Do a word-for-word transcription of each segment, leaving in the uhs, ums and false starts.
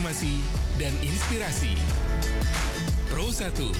informasi dan inspirasi. Pro satu.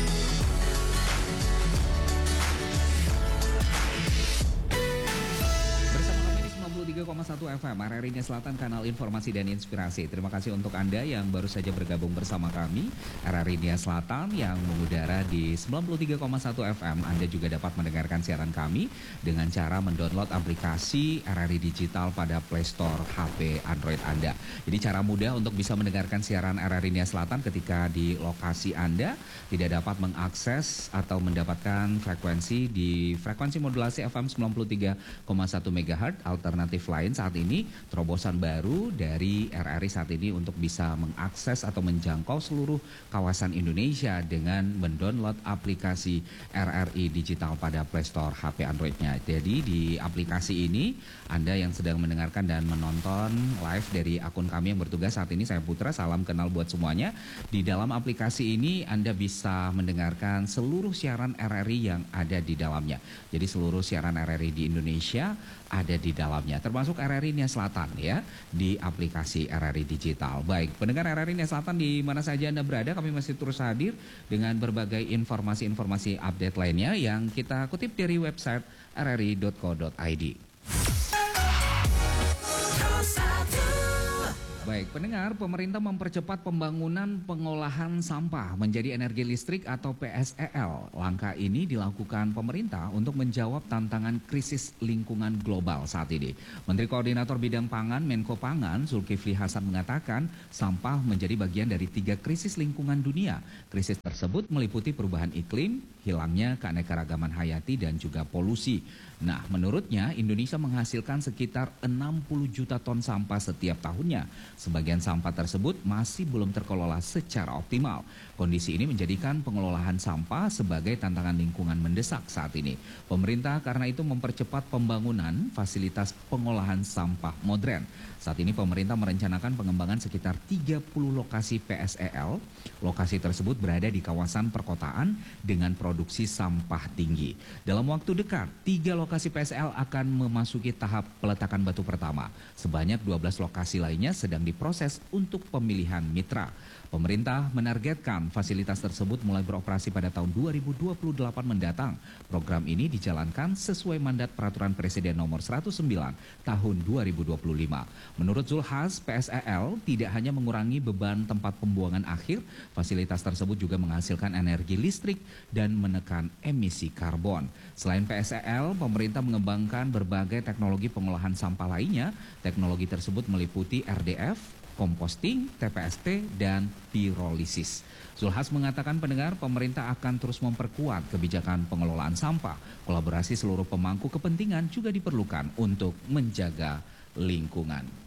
tiga koma satu F M, R R I Nia Selatan, kanal informasi dan inspirasi. Terima kasih untuk Anda yang baru saja bergabung bersama kami, R R I Nia Selatan yang mengudara di sembilan puluh tiga koma satu F M. Anda juga dapat mendengarkan siaran kami dengan cara mendownload aplikasi R R I Digital pada Play Store H P Android Anda. Jadi cara mudah untuk bisa mendengarkan siaran R R I Nia Selatan ketika di lokasi Anda tidak dapat mengakses atau mendapatkan frekuensi di frekuensi modulasi F M sembilan puluh tiga koma satu megahertz. Alternatif lain saat ini terobosan baru dari R R I saat ini untuk bisa mengakses atau menjangkau seluruh kawasan Indonesia dengan mendownload aplikasi R R I Digital pada Play Store H P Androidnya. Jadi di aplikasi ini Anda yang sedang mendengarkan dan menonton live dari akun kami yang bertugas saat ini, saya Putra, salam kenal buat semuanya. Di dalam aplikasi ini Anda bisa mendengarkan seluruh siaran R R I yang ada di dalamnya. Jadi seluruh siaran R R I di Indonesia ada di dalamnya, termasuk R R I Nia Selatan ya, di aplikasi R R I Digital. Baik, pendengar R R I Nia Selatan di mana saja Anda berada, kami masih terus hadir dengan berbagai informasi-informasi update lainnya yang kita kutip dari website r r i dot co dot i d. Baik, pendengar, pemerintah mempercepat pembangunan pengolahan sampah menjadi energi listrik atau P S E L. Langkah ini dilakukan pemerintah untuk menjawab tantangan krisis lingkungan global saat ini. Menteri Koordinator Bidang Pangan Menko Pangan Zulkifli Hasan mengatakan sampah menjadi bagian dari tiga krisis lingkungan dunia. Krisis tersebut meliputi perubahan iklim, hilangnya keanekaragaman hayati dan juga polusi. Nah, menurutnya Indonesia menghasilkan sekitar enam puluh juta ton sampah setiap tahunnya. Sebagian sampah tersebut masih belum terkelola secara optimal. Kondisi ini menjadikan pengelolaan sampah sebagai tantangan lingkungan mendesak saat ini. Pemerintah karena itu mempercepat pembangunan fasilitas pengolahan sampah modern. Saat ini pemerintah merencanakan pengembangan sekitar tiga puluh lokasi P S E L. Lokasi tersebut berada di kawasan perkotaan dengan produksi sampah tinggi. Dalam waktu dekat, tiga lokasi P S E L akan memasuki tahap peletakan batu pertama. Sebanyak dua belas lokasi lainnya sedang diproses untuk pemilihan mitra. Pemerintah menargetkan fasilitas tersebut mulai beroperasi pada tahun dua ribu dua puluh delapan mendatang. Program ini dijalankan sesuai mandat Peraturan Presiden Nomor seratus sembilan Tahun dua ribu dua puluh lima. Menurut Zulhas, P S E L tidak hanya mengurangi beban tempat pembuangan akhir, fasilitas tersebut juga menghasilkan energi listrik dan menekan emisi karbon. Selain P S E L, pemerintah mengembangkan berbagai teknologi pengolahan sampah lainnya. Teknologi tersebut meliputi R D F, komposting, T P S T, dan pirolisis. Zulhas mengatakan pendengar, pemerintah akan terus memperkuat kebijakan pengelolaan sampah. Kolaborasi seluruh pemangku kepentingan juga diperlukan untuk menjaga lingkungan.